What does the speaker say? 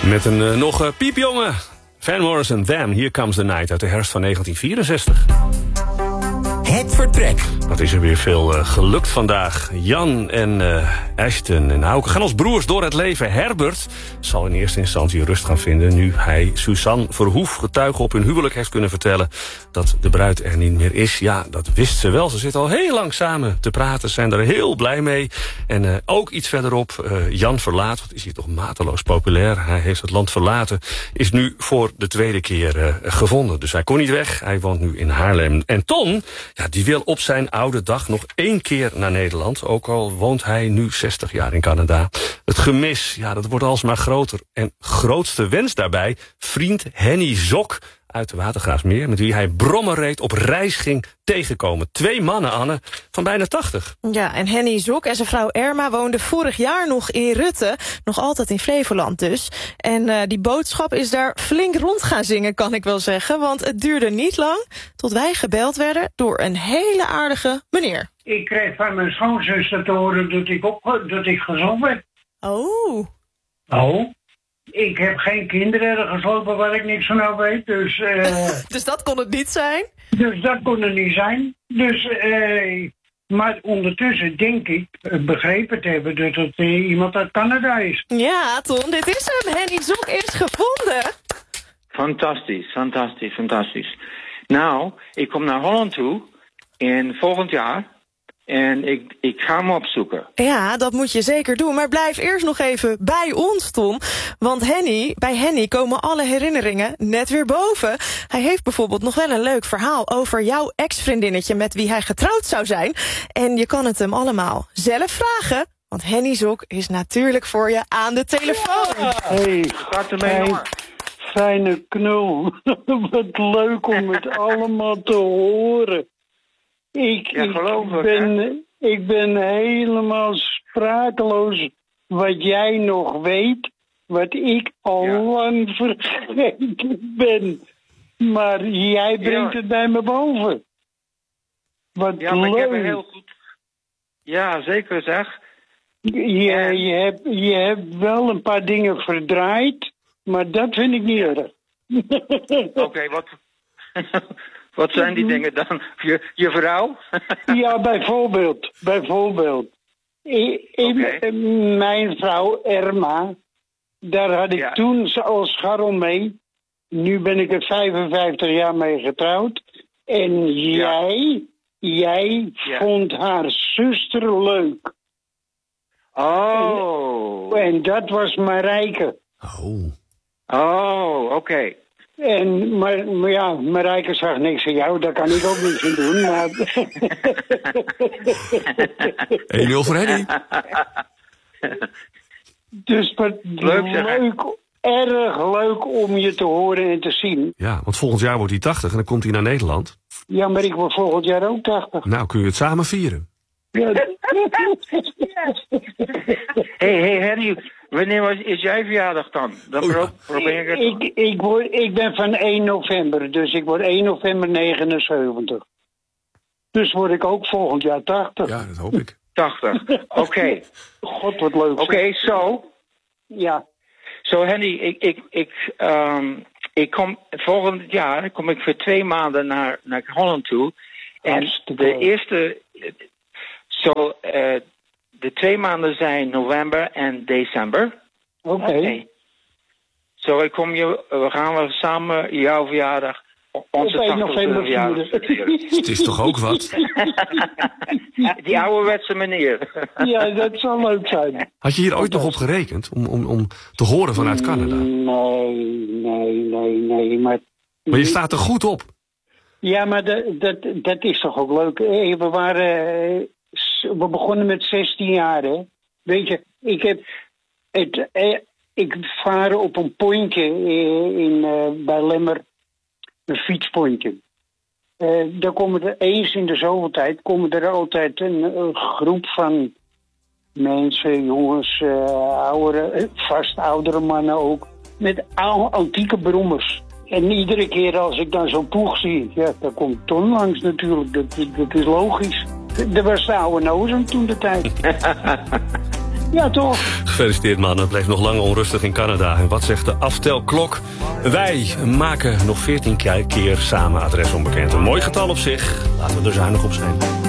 Met een nog piepjonge Van Morrison, Them, Here Comes the Night uit de herfst van 1964. Het vertrek. Wat is er weer veel gelukt vandaag. Jan en Ashton en Hauke gaan als broers door het leven. Herbert zal in eerste instantie rust gaan vinden nu hij Suzanne Verhoef, getuige op hun huwelijk, heeft kunnen vertellen dat de bruid er niet meer is. Ja, dat wist ze wel. Ze zitten al heel lang samen te praten, zijn er heel blij mee. En ook iets verderop, Jan verlaat, wat is hier toch mateloos populair. Hij heeft het land verlaten, is nu voor de tweede keer gevonden. Dus hij kon niet weg, hij woont nu in Haarlem. En Ton, ja, die wil op zijn oude dag nog 1 keer naar Nederland. Ook al woont hij nu 60 jaar in Canada. Het gemis, ja, dat wordt alsmaar groter. En grootste wens daarbij, vriend Henny Zok uit de Watergraafsmeer, met wie hij brommen reed, op reis ging, tegenkomen. 2 mannen, Anne, van bijna 80. Ja, en Henny Zok en zijn vrouw Erma woonden vorig jaar nog in Rutte. Nog altijd in Flevoland dus. En die boodschap is daar flink rond gaan zingen, kan ik wel zeggen. Want het duurde niet lang tot wij gebeld werden door een hele aardige meneer. Ik kreeg van mijn schoonzuster te horen dat ik gezond werd. Oh. Oh? Ik heb geen kinderen geslopen waar ik niks van weet, dus... Dus dat kon het niet zijn? Dus dat kon het niet zijn. Dus, maar ondertussen denk ik begrepen te hebben dat het iemand uit Canada is. Ja, Ton, dit is hem. Henny Zok is gevonden. Fantastisch, fantastisch, fantastisch. Nou, ik kom naar Holland toe in volgend jaar. En ik ga hem opzoeken. Ja, dat moet je zeker doen. Maar blijf eerst nog even bij ons, Tom. Want bij Henny komen alle herinneringen net weer boven. Hij heeft bijvoorbeeld nog wel een leuk verhaal over jouw ex-vriendinnetje met wie hij getrouwd zou zijn. En je kan het hem allemaal zelf vragen. Want Henny Zok is natuurlijk voor je aan de telefoon. Hey, fijne knul. Wat leuk om het allemaal te horen. Ik ben helemaal sprakeloos wat jij nog weet, wat ik al lang vergeten ben. Maar jij brengt het bij me boven. Wat leuk. Maar ik heb het heel goed. Ja, zeker zeg. Je hebt wel een paar dingen verdraaid, maar dat vind ik niet erg. Oké, wat... Wat zijn die dingen dan? Je vrouw? Ja, bijvoorbeeld. Mijn vrouw Erma, daar had ik toen al scharrel mee. Nu ben ik er 55 jaar mee getrouwd. En jij vond haar zuster leuk. Oh. En dat was Marijke. Oh, oké. Maar ja, Marijke zag niks aan jou, daar kan ik ook niks aan doen. Maar... 1-0 voor Henny. Dus wat leuk, erg leuk om je te horen en te zien. Ja, want volgend jaar wordt hij 80 en dan komt hij naar Nederland. Ja, maar ik word volgend jaar ook 80. Nou, kun je het samen vieren? Ja. Hey Henny, wanneer is jij verjaardag dan? Dan probeer ik het. Ik ben van 1 november, dus ik word 1 november 79. Dus word ik ook volgend jaar 80. Ja, dat hoop ik. 80, oké. God, wat leuk. Oké, zo. Ja. Zo Henny, ik kom volgend jaar voor 2 maanden naar Holland toe. En de eerste... de 2 maanden zijn november en december. Oké. Zo, we gaan samen jouw verjaardag, onze 80e verjaardag. Het is toch ook wat? Die ouderwetse manier. Ja, dat zal leuk zijn. Had je hier ooit nog op gerekend om te horen vanuit Canada? Nee. Maar je staat er goed op. Ja, maar dat is toch ook leuk. We begonnen met 16 jaar, hè. Weet je, ik vaar op een pontje bij Lemmer, een fietspontje. Daar komen er eens in de zoveel tijd altijd een groep van mensen, jongens, vast oudere mannen ook, met antieke brommers. En iedere keer als ik dan zo'n ploeg zie, ja, daar komt Ton langs natuurlijk, dat is logisch. Er was de oude Nozem toen de tijd. Ja, toch? Gefeliciteerd, man. Het bleef nog lang onrustig in Canada. En wat zegt de aftelklok? Wij maken nog 14 keer samen adres onbekend. Een mooi getal op zich. Laten we er zuinig op zijn.